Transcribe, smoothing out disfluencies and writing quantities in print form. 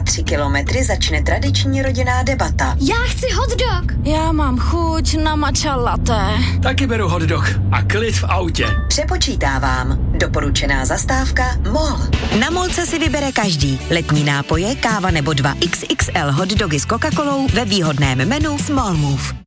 Za 3 kilometry začne tradiční rodinná debata. Já chci hot dog. Já mám chuť na matcha latte. Taky beru hot dog a klid v autě. Přepočítávám. Doporučená zastávka MOL. Na MOLce si vybere každý. Letní nápoje, káva nebo 2 XXL hot dogy s Coca-Colou ve výhodném menu Small Move.